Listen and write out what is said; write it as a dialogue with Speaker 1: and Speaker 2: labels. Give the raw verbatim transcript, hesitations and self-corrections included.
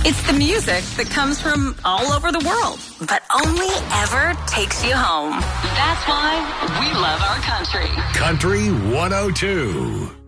Speaker 1: It's the music that comes from all over the world, but only ever takes you home. That's why we love our country.
Speaker 2: Country one oh two.